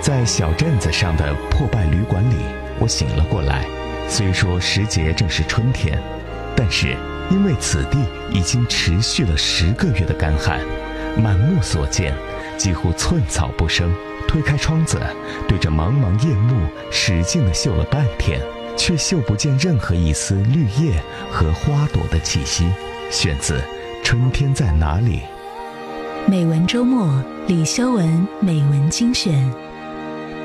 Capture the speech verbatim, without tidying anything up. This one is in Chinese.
在小镇子上的破败旅馆里，我醒了过来。虽说时节正是春天，但是因为此地已经持续了十个月的干旱，满目所见几乎寸草不生。推开窗子，对着茫茫夜幕使劲地嗅了半天，却嗅不见任何一丝绿叶和花朵的气息。选自《春天在哪里》。 美文周末，李修文美文精选。